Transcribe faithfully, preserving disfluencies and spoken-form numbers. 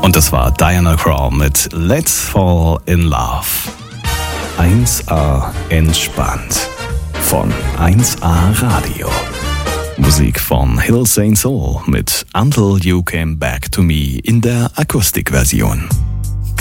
Und das war Diana Krall mit Let's Fall in Love. eins A entspannt von eins A Radio. Musik von Hill Saint Soul mit Until You Came Back to Me in der Akustikversion.